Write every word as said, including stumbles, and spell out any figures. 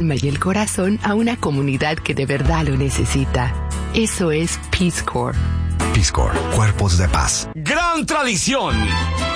alma y el corazón a una comunidad que de verdad lo necesita. Eso es Peace Corps. Peace Corps, Cuerpos de Paz. Gran tradición.